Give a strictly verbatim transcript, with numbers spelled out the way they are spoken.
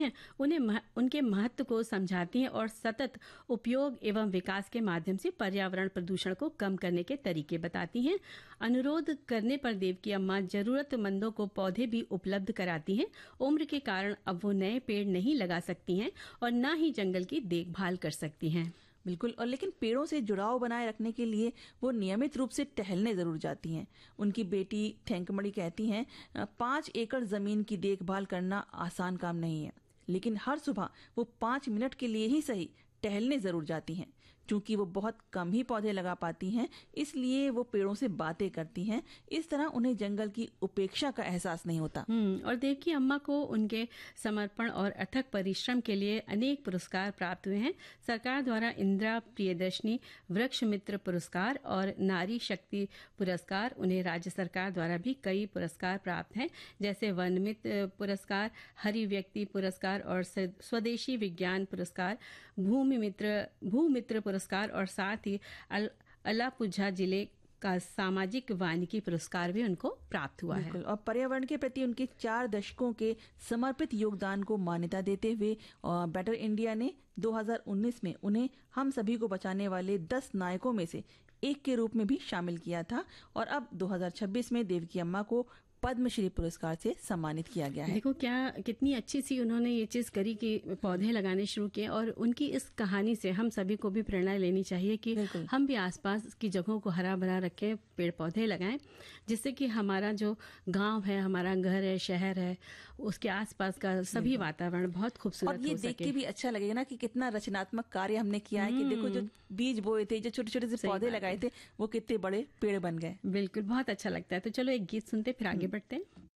हैं, उन्हें मह, उनके महत्व को समझाती हैं और सतत उपयोग एवं विकास के माध्यम से पर्यावरण प्रदूषण को कम करने के तरीके बताती हैं। अनुरोध करने पर देवकी अम्मा जरूरतमंदों को पौधे भी उपलब्ध कराती हैं। उम्र के कारण अब वो नए पेड़ नहीं लगा सकती हैं और न ही जंगल की देखभाल कर सकती हैं। बिल्कुल। और लेकिन पेड़ों से जुड़ाव बनाए रखने के लिए वो नियमित रूप से टहलने जरूर जाती हैं। उनकी बेटी ठेंकमणि कहती हैं, पाँच एकड़ जमीन की देखभाल करना आसान काम नहीं है, लेकिन हर सुबह वो पाँच मिनट के लिए ही सही टहलने जरूर जाती हैं। क्योंकि वो बहुत कम ही पौधे लगा पाती हैं, इसलिए वो पेड़ों से बातें करती हैं। इस तरह उन्हें जंगल की उपेक्षा का एहसास नहीं होता। हम्म और देवकी अम्मा को उनके समर्पण और अथक परिश्रम के लिए अनेक पुरस्कार प्राप्त हुए हैं। सरकार द्वारा इंदिरा प्रियदर्शनी वृक्ष मित्र पुरस्कार और नारी शक्ति पुरस्कार, उन्हें राज्य सरकार द्वारा भी कई पुरस्कार प्राप्त हैं, जैसे वन मित्र पुरस्कार, हरि व्यक्ति पुरस्कार और स्वदेशी विज्ञान पुरस्कार, भूमि मित्र भू मित्र पुरस्कार और साथ ही अल, अलापुझा जिले का सामाजिक वानिकी पुरस्कार भी उनको प्राप्त हुआ है। और पर्यावरण के प्रति उनके चार दशकों के समर्पित योगदान को मान्यता देते हुए बेटर इंडिया ने दो हज़ार उन्नीस में उन्हें हम सभी को बचाने वाले दस नायकों में से एक के रूप में भी शामिल किया था। और अब दो हज़ार छब्बीस में देवकी अम्मा को पद्मश्री पुरस्कार से सम्मानित किया गया है। देखो क्या कितनी अच्छी सी उन्होंने ये चीज करी कि पौधे लगाने शुरू किए, और उनकी इस कहानी से हम सभी को भी प्रेरणा लेनी चाहिए कि हम भी आसपास की जगहों को हरा भरा रखें, पेड़ पौधे लगाएं, जिससे कि हमारा जो गांव है, हमारा घर है, शहर है, उसके आसपास का सभी वातावरण बहुत खूबसूरत हो सके। और ये देख के भी अच्छा लगेगा ना कि कितना रचनात्मक कार्य हमने किया है, कि देखो जो बीज बोए थे, जो छोटे छोटे से पौधे लगाए थे, वो कितने बड़े पेड़ बन गए। बिल्कुल, बहुत अच्छा लगता है। तो चलो एक गीत सुनते फिर आगे बढ़ते हैं।